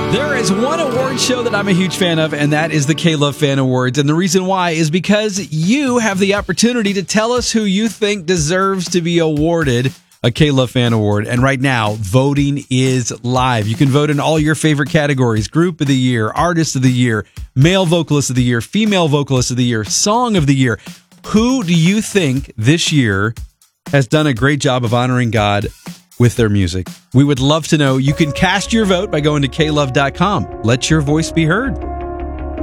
There is one award show that I'm a huge fan of, and that is the K-Love Fan Awards. And the reason why is because you have the opportunity to tell us who you think deserves to be awarded a K-Love Fan Award. And right now, voting is live. You can vote in all your favorite categories: Group of the Year, Artist of the Year, Male Vocalist of the Year, Female Vocalist of the Year, Song of the Year. Who do you think this year has done a great job of honoring God with their music? We would love to know. You can cast your vote by going to klove.com. Let your voice be heard.